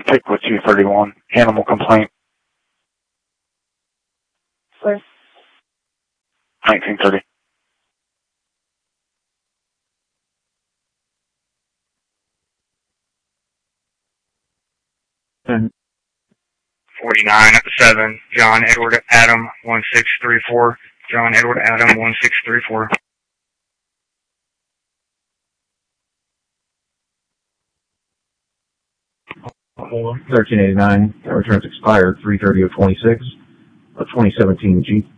Pickwood 231, animal complaint. Where? 1930. And 49 at the 7, John Edward Adam 1634, John Edward Adam 1634. 1389, returns expired 3/30/26, a 2017 Jeep